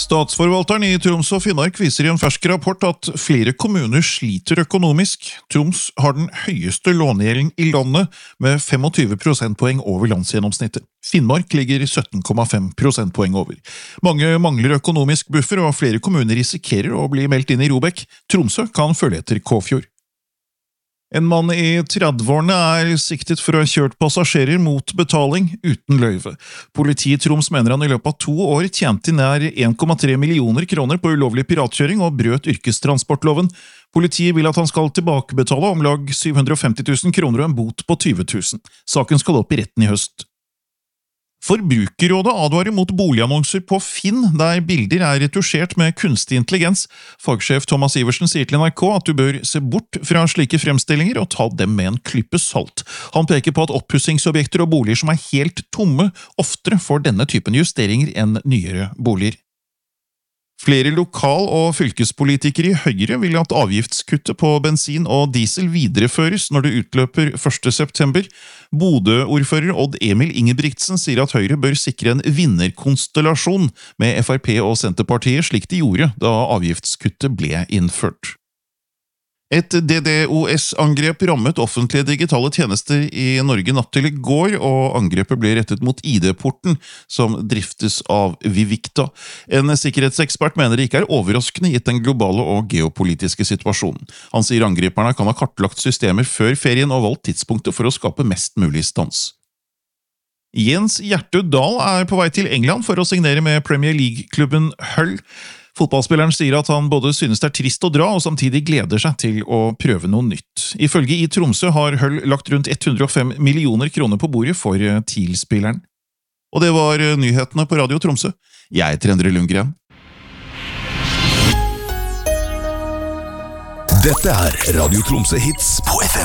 Statsforvalteren i Troms og Finnmark viser i en fersk rapport at flere kommuner sliter økonomisk. Troms har den høyeste lånegjelden i landet, med 25 prosentpoeng over landsgjennomsnittet. Finnmark ligger 17,5 prosentpoeng over. Mange mangler økonomisk buffer, og flere kommuner risikerer å bli meldt inn i ROBEK. Tromsø kan følge etter Kåfjord. En mann i 30-årene er siktet for å ha kjørt passasjerer mot betaling uten løyve. Politiet i Troms mener han i løpet av 2 år tjente nær 1,3 millioner kroner på ulovlig piratkjøring og brøt yrkestransportloven. Politiet vil at han skal tilbakebetale om lag 750 000 kroner og en bot på 20 000. Saken skal opp i retten i høst. Forbrukerrådet advarer mot boligannonser på Finn, der bilder er retusjert med kunstig intelligens. Fagsjef Thomas Iversen sier til NRK at du bør se bort fra slike fremstillinger og ta dem med en klype salt. Han peker på at oppussingsobjekter og boliger som er helt tomme, oftere får denne typen justeringer enn nyere boliger. Flere lokal- og fylkespolitikere i Høyre vil at avgiftskuttet på bensin og diesel videreføres når det utløper 1. september. Bodø-ordfører Odd Emil Ingebrigtsen sier at Høyre bør sikre en vinnerkonstellasjon med FrP og Senterpartiet, slik de gjorde da avgiftskuttet ble innført. Et DDoS-angrep rammet offentlige digitale tjenester i Norge natt til i går, og angrepet ble rettet mot ID-porten, som driftes av Vivicta. En sikkerhetsekspert mener det ikke er overraskende gitt den globale og geopolitiske situasjonen. Han sier angriperne kan ha kartlagt systemer før ferien og valgt tidspunktet for å skape mest mulig stans. Jens Gjertrud Dahl er på vei til England for å signere med Premier League-klubben Hull. Fotballspilleren sier at han både synes det er trist å dra, og samtidig gleder seg til å prøve noe nytt. Ifølge i Tromsø har Hull lagt rundt 105 millioner kroner på bordet for TIL-spilleren. Og det var nyhetene på Radio Tromsø. Jeg heter Endre Lundgren. Dette er Radio Tromsø Hits på FM.